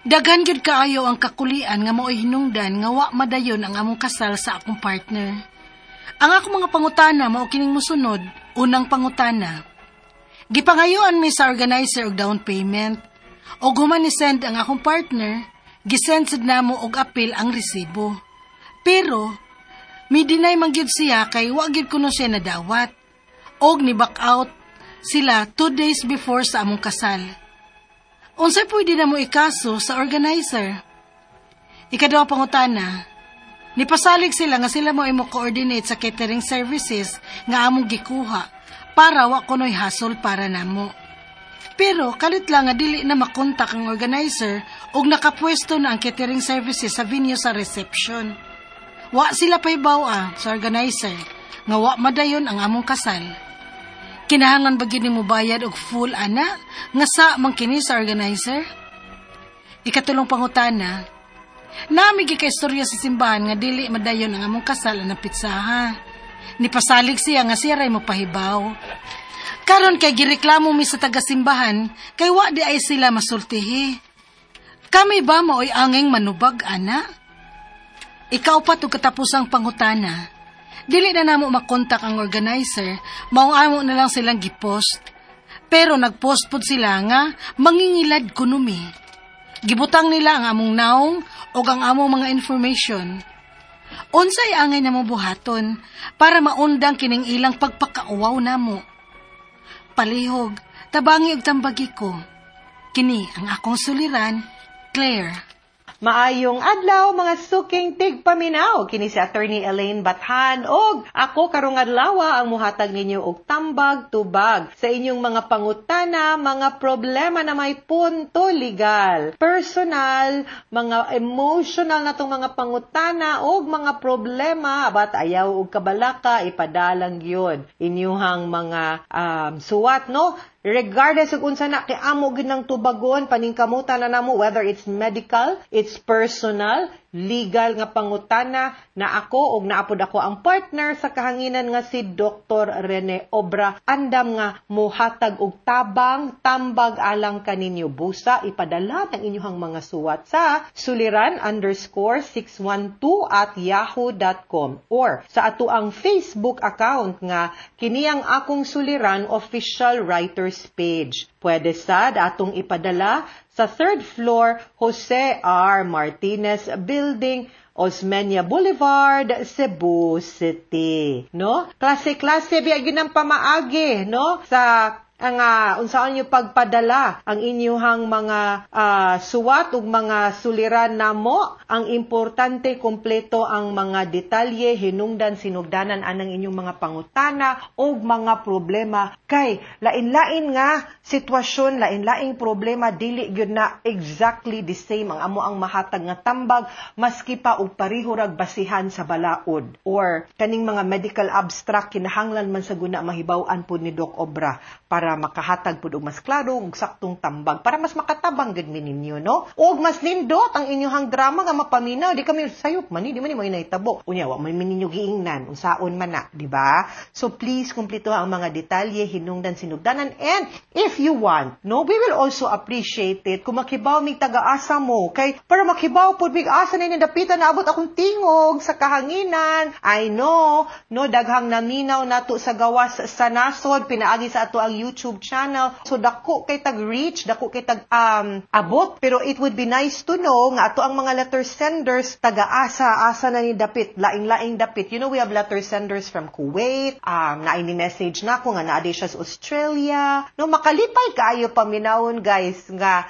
Daghan gyud kaayo ang kakulian nga mao'y hinungdan nga wa madayon ang among kasal sa akong partner. Ang akong mga pangutana mao kining mosunod. Unang pangutana. Gipangayoan mi sa organizer og down payment. Og human ni send ang akong partner, gisend sad namo og apil ang resibo. Pero midinay man gyud siya kay wa gyud kuno siya nadawat. Og ni back out sila 2 days before sa among kasal. Unsay pwede na mo ikaso sa organizer? Ikaduha pangutana. Nipasalig sila nga sila mo imo coordinate sa catering services nga among gikuha para wa kunoy hassle para namo. Pero kalit lang nga dili na makontak ang organizer ug nakapwesto na ang catering services sa venue sa reception. Wa sila paybaw sa organizer nga wa madayon ang among kasal. Kinahanglan ba gyud nimo bayad og full ana nga sa mangkini sa organizer? Ikatulong pangutana. Nami gikaistorya sa simbahan nga dili madayon ang among kasal na pitsaha. Nipasalig siya nga siya ray mapahibaw. Karon kay gireklamo mi sa taga-simbahan kay wa di ay sila masultihi. Kami ba maoy angeng manubag ana? Ikaw pa to katapusang pangutana. Dili na namo makontak ang organizer, mao-amo na lang silang gipost. Pero nagpost pod sila nga mangingilad kuno mi. Gibutang nila ang among naong o ang among mga information. Unsay angay namo buhaton para maundang kining ilang pagpakauwaw namo. Palihog, tabangi og tambagi ko. Kini ang akong suliran, Claire. Maayong adlaw mga suking tigpaminaw kini si Attorney Elaine Bathan og ako karong adlaw ang muhatag ninyo og tambag tubag sa inyong mga pangutana, mga problema na may punto legal, personal, mga emotional na tong mga pangutana og mga problema abat ayaw og kabalaka ipadalang gyud inyuhang mga suwat no. Regardless of unsa na kay amo gid nang tubagon paningkamutan na namo whether it's medical, it's personal, legal nga pangutana na ako og naapod ako ang partner sa kahanginan nga si Dr. Rene Obra andam nga mohatag og tambag alang kaninyo busa ipadala ng inyong mga suwat sa suliran_612@yahoo.com or sa ato ang Facebook account nga kini ang akong suliran official writers page. Pwede sad atong ipadala sa 3rd floor Jose R. Martinez Building, Osmeña Boulevard, Cebu City. No? Klase-klase biya ginang pamaagi, no? Sa unsaon nyo pagpadala ang inyuhang mga suwat ug mga suliran namo. Ang importante kompleto ang mga detalye, hinungdan, sinugdanan anang inyong mga pangutana ug mga problema. Kay lain-lain nga sitwasyon, lain-laing problema, dili gyud na exactly the same ang amo ang mahatag nga tambag maski pa og pareho rag basihan sa balaod or kaning mga medical abstract kinahanglan man sa guna mahibaw-an pud ni Doc Obra para makahatag pud og mas klaro ug saktong tambag para mas makatabang gid ninyo no ug mas nindot ang inyong drama nga mapaminaw di kami sayop man di man mo inahitabo unya wa man ninyo giingnan unsaon man na di ba so please kumpleto ang mga detalye hinungdan sinugdanan and if you want no we will also appreciate it kung makibaw mig taga-asa mo kay para makibaw pud mig asa na ni dapitan naabot akong tingog sa kahanginan I know no daghang naminaw nato sa gawas sa nasod pinaagi sa ato ang YouTube channel. So dako kay tag reach, dako kay tag abot, pero it would be nice to know nga ato ang mga letter senders taga-asa na ni dapit, laing-laing dapit. You know we have letter senders from Kuwait, na ini message na ko nga naa di siya sa Australia. No makalipay kaayo paminawon guys nga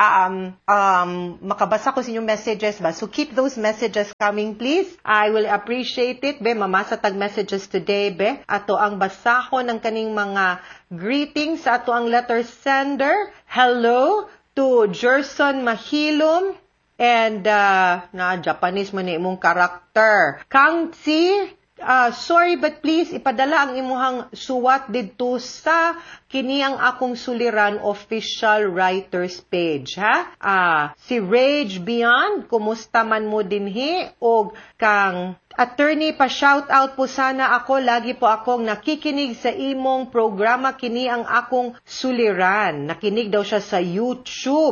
makabasa ko sa inyong messages ba. So keep those messages coming please. I will appreciate it. Be mamasa tag messages today be. Ato ang basahon ng kaning mga greetings sa ato ang letter sender. Hello to Jerson Mahilom and na Japanese man ni imong karakter. Kangsi, sorry but please ipadala ang imuhang suwat didto sa kini ang akong suliran official writers page ha. Si Rage Beyond, kumusta man mo dinhi og kang attorney pa shout out po sana ako lagi po akong nakikinig sa imong programa kini ang akong suliran. Nakinig daw siya sa YouTube.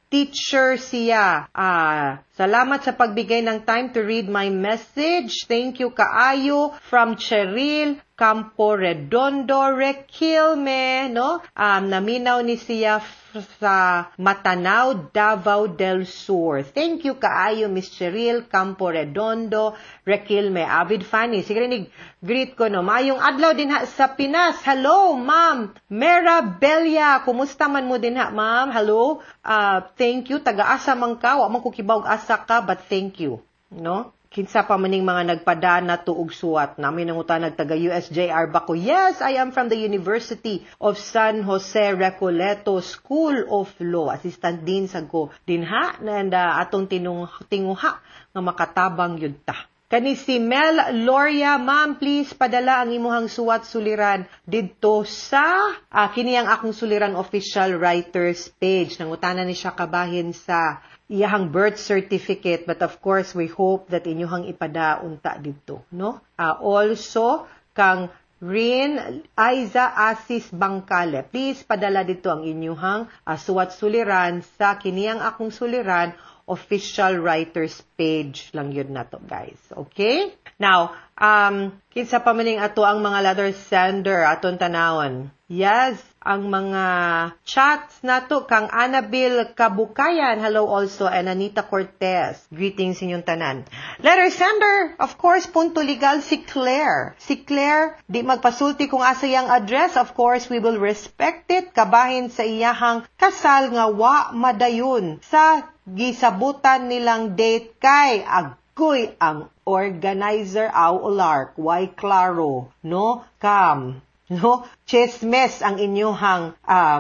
teacher siya. Salamat sa pagbigay ng time to read my message. Thank you kaayo from Cheryl Campo Redondo Requilme, no? Naminaw ni siya sa Matanao, Davao del Sur. Thank you kaayo, Miss Cheryl Campo Redondo Requilme. Avid Fanny. Sige rin, greet ko, no? Mayong adlaw din ha sa Pinas. Hello, ma'am. Mera Belia. Kumusta man mo din ha, ma'am? Hello. Thank you. Taga-asa man ka. Wa man ko kibawag asa ka, but thank you. No? Kinsa pa maning mga nagpadana tuog suwat. Namin nangutan nagtaga USJR Baco. Yes, I am from the University of San Jose Recoleto School of Law. Assistant din sa ko dinha and atong tinguha nga makatabang yun ta. Kani si Mel Loria, ma'am, please padala ang imuhang suwat suliran didto sa kini ang akong suliran official writers page. Nangutanan ni siya kabahin sa iyahang birth certificate, but of course we hope that inyuhang ipadaon ta didto, no? Also kang Rin Aiza Asis Bangkale, please padala dito ang inyuhang suwat suliran sa kini ang akong suliran official writers page lang yun na to, guys. Okay? Now, kinsa pa maning ato ang mga letter sender aton tanawon. Yes, ang mga chats nato kang Annabel Kabukayan, hello also, and Anita Cortez. Greetings inyong tanan. Letter sender, of course, punto legal si Claire. Si Claire, di magpasulti kung asa yang address, of course, we will respect it. Kabahin sa iyahang kasal nga wa madayon sa gisabutan nilang date kay agoy ang organizer Aulark, why klaro, no? No? Chismes ang inyuhang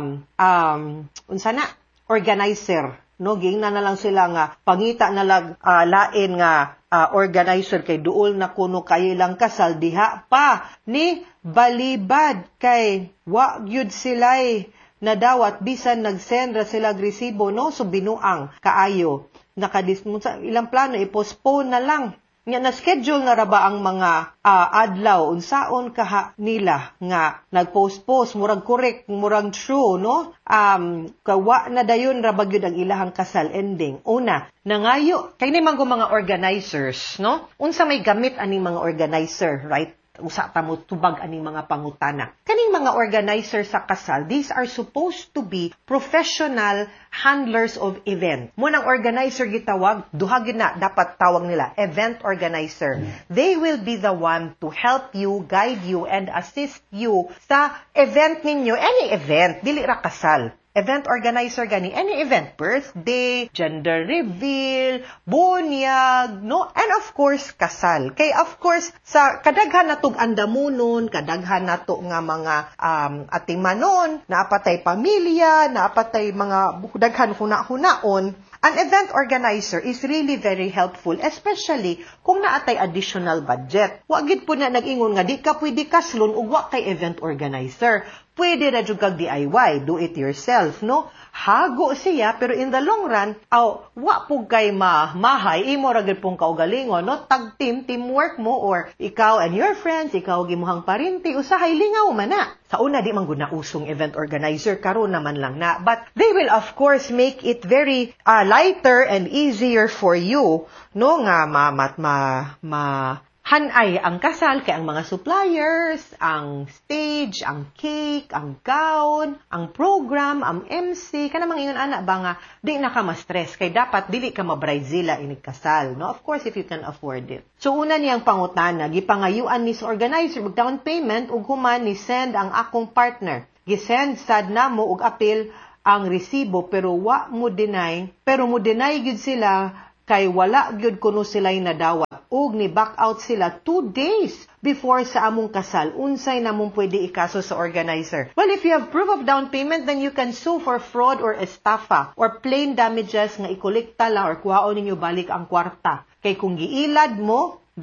unsa na organizer, no? Giingnan na lang sila nga pangita na lang lain nga organizer kay duol na kuno kay ilang kasal diha pa ni balibad kay wa gyud silay nadawat bisan nagsend ra sila resibo, no? So binuang kaayo nakadismon sa ilang plano i-postpone na lang. Nga na-schedule na ra ba ang mga adlaw unsaon kaha nila nga nag-post murag correct, murag true, no? Kawa na dayon ra ba gyud ang ilahang kasal ending. Una, nangayo kay ni mga organizers, no? Unsa may gamit aning mga organizer, right? Usa ta mo tubag aning mga pangutana. Kaning mga organizer sa kasal, these are supposed to be professional handlers of event. Munang organizer gitawag, duha gid na dapat tawag nila, event organizer. They will be the one to help you, guide you, and assist you sa event ninyo, any event, dili ra kasal. Event organizer gani, any event, birthday, gender reveal, bunyag, no? And of course, kasal. Kay of course, sa kadaghan natog andamunon, kadaghan nato nga mga atimanon, naapatay pamilya, naapatay mga daghan huna-hunaon, an event organizer is really very helpful, especially kung naatay additional budget. Wa gid po na nag-ingon nga di ka pwede kaslon ug wa kay event organizer. Pwede na jud kag DIY, do it yourself, no? Hago siya, pero in the long run, wa po kay mahay, imo ra gid pong kaugalingon, no? Tag teamwork mo, or ikaw and your friends, ikaw gimuhang parinti, usahay lingaw man na. Sa una, di man gud na usong event organizer, karon naman lang na. But they will of course make it very lighter and easier for you, no? Nga hanay ang kasal kay ang mga suppliers, ang stage, ang cake, ang gown, ang program, ang MC, kana mga ingon ana ba nga di na ka ma-stress kay dapat dili ka ma-bridezilla inig kasal, no? Of course if you can afford it. So una niyang pangutana, gipangayuan ni sa organizer og down payment ug human ni send ang akong partner. Gisend sad na mo og apil ang resibo pero mo deny gyud sila kay wala gyud kuno sila'y nadawat. Og ni back out sila 2 days before sa among kasal. Unsay namong pwede ikaso sa organizer? Well, if you have proof of down payment, then you can sue for fraud or estafa or plain damages nga ikolekta lang or kuhaon ninyo balik ang kwarta. Kay kung giilad mo, then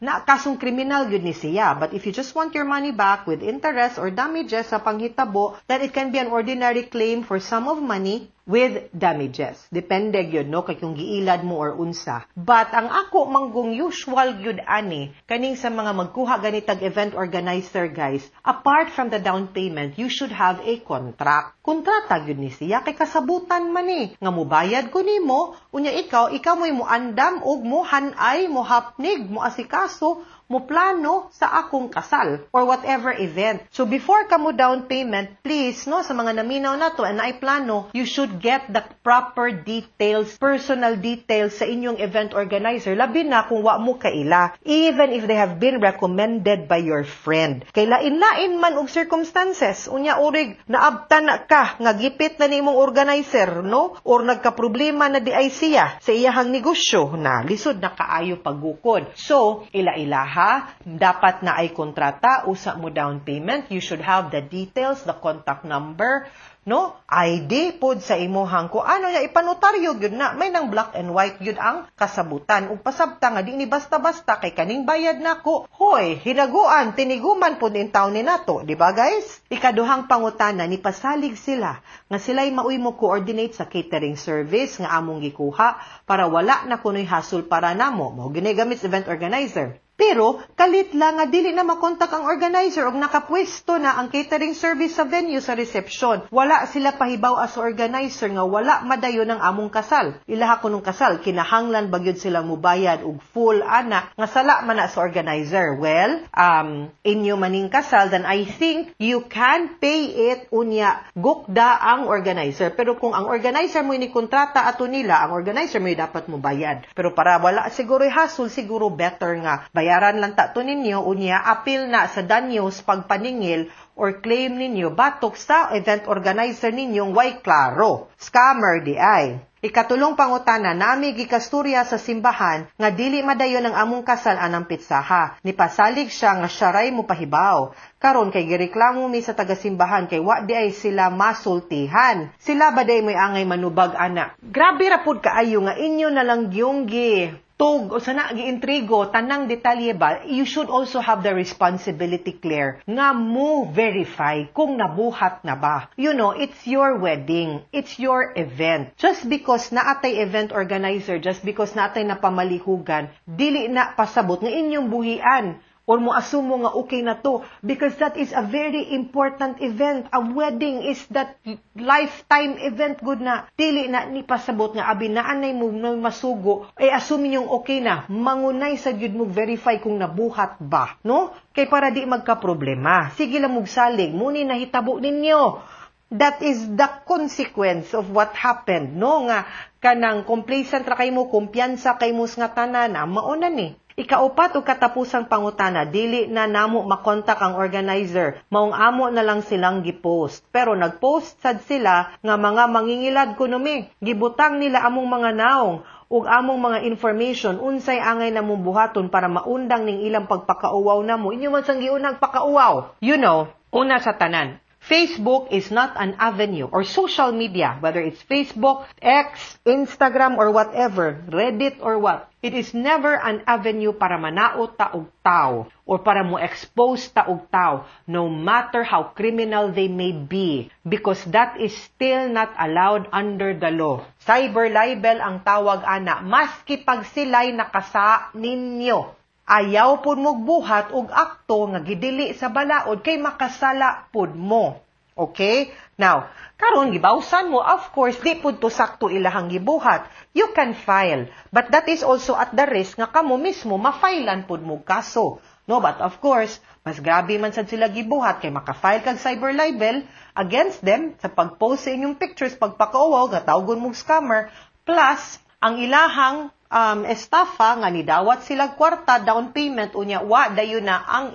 na kasong kriminal yun ni siya. But if you just want your money back with interest or damages sa panghitabo, then it can be an ordinary claim for sum of money with damages. Depende yun, no? Kay kung giilad mo or unsa. But ang ako manggong usual yun ani, kaning sa mga magkuha ganitag event organizer guys, apart from the down payment, you should have a contract. Kontrata yun ni siya, kay kasabutan man eh. Nga mo bayad ko nimo, unya ikaw mo'y mo andam og mo hanay, mo hapnig, mo asikaso, mo plano sa akong kasal or whatever event. So before ka mo down payment, please, no, sa mga naminaw na to and ay plano, you should get the proper details, personal details sa inyong event organizer. Labi na kung wa mo kaila, even if they have been recommended by your friend. Kay lain-lain man og circumstances, unya urig naabtan na ka nga gipit na nimong organizer, no? Or nagka-problema na di ay siya sa iyahang negosyo na lisod na kaayo paggukod. So, ila-ilaha dapat na ay kontrata, usa mo down payment, you should have the details, the contact number, no? ID pod sa imuhang ko ano ya ipanotaryo gyud na may nang black and white gyud ang kasabutan ug pasabta nga di ni basta-basta kay kaning bayad nako. Hoy, hinaguan tiniguman pod in taon ni nato, di ba guys? Ikaduhang pangutana ni pasalig sila nga sila'y mauy mo coordinate sa catering service nga among gikuha para wala na kunoy hassle para namo. Mao ginagamit sa event organizer. Pero, kalit lang nga dili na makontak ang organizer og nakapwesto na ang catering service sa venue sa reception. Wala sila pahibaw as organizer nga wala madayon ang among kasal. Ilaha ko nung kasal, kinahanglan bagyod silang mubayad og full ana nga sala man na sa organizer. Well, inyo maning kasal, then I think you can pay it unya gukda ang organizer. Pero kung ang organizer mo ni kontrata ato nila, ang organizer mo dapat mubayad. Pero para wala siguro hassle, siguro better nga bayaran lang ta to ninyo unya appeal na sa danyos pagpaningil or claim ninyo batok sa event organizer ninyong way klaro. Scammer di ay. Ikatulong pangutana, nami gikasturya sa simbahan nga dili madayon ang among kasal anang pitsaha. Nipasalig siya nga syaray mo pahibaw. Karon kay gireklamo mi sa taga-simbahan kay wa di ay sila masultihan. Sila ba day mo'y angay manubag ana? Grabe ra pud kaayo nga inyo na lang gyunggi tug o sana giintrigo tanang detalye ba, you should also have the responsibility clear nga mo verify kung nabuhat na ba. You know, it's your wedding, it's your event. Just because naatay event organizer, just because naatay napamalihugan, dili na pasabot nga inyong buhian or mo asumo nga okay na to because that is a very important event. A wedding is that lifetime event good na. Dili na ni pasabot nga abi na anay mo masugo assume yung okay na. Mangunay sa gyud mo verify kung nabuhat ba, no? Kay para di magka-problema. Sige lang mugsalig, muni nahitabo ninyo. That is the consequence of what happened, no? Nga kanang complacent ra kay mo, kumpiyansa kay mo nga tanan, mauna ni. Ikaupat o katapusang pangutana, dili na namo makontak ang organizer. Maong amo na lang silang gipost. Pero nagpost sad sila nga mga mangingilad kuno mi. Gibutang nila among mga naong ug among mga information unsay angay namong buhaton para maundang ning ilang pagpakauwaw namo. Inyo man sang giunang pakauwaw. You know, una sa tanan, Facebook is not an avenue or social media, whether it's Facebook, X, Instagram, or whatever, Reddit or what. It is never an avenue para manaot ta og tao or para mo expose ta og tao, no matter how criminal they may be, because that is still not allowed under the law. Cyber libel ang tawag ana, maski pag sila'y nakasa ninyo. Ayaw pud mo buhat og akto nga gidili sa balaod kay makasala pud mo. Okay? Now, karon gibawsan mo, of course, di pud to sakto ilahang gibuhat. You can file, but that is also at the risk nga kamo mismo mafailan pud mo kaso. No, but of course, mas grabe man sad sila gibuhat kay makafile kag cyber libel against them sa pagpost sa inyong pictures, pagpakauwaw nga tawgon mong scammer, plus ang ilahang estafa nga nidawat sila kwarta down payment unya wa dayon na ang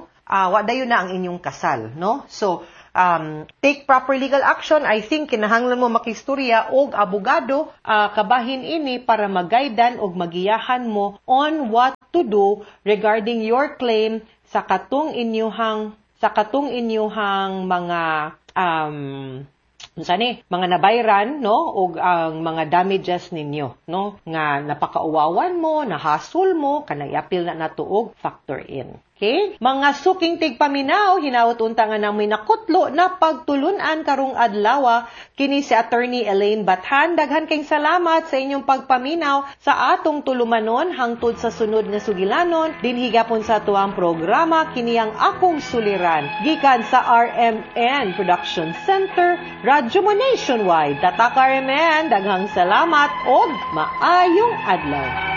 inyong kasal, no? So take proper legal action. I think kinahanglan mo makistorya og abogado kabahin ini para magaydan og magiyahan mo on what to do regarding your claim sa katong inyuhang mga unsa ni mga nabayran no og ang mga damages ninyo no nga napakauwawan mo, nahasol mo, kanay apil na natuog, factor in. Okay? Mga suking tigpaminaw, hinaut unta nga namoy nakutlo na pagtulunan karong adlaw. Kini si Attorney Elaine Bathan. Daghan kayong salamat sa inyong pagpaminaw sa atong tulumanon hangtod sa sunod nga sugilanon. Dinhigapon sa tuang programa, kini ang akong suliran. Gikan sa RMN Production Center, Radyo mo Nationwide. Tatak RMN, daghang salamat og maayong adlaw.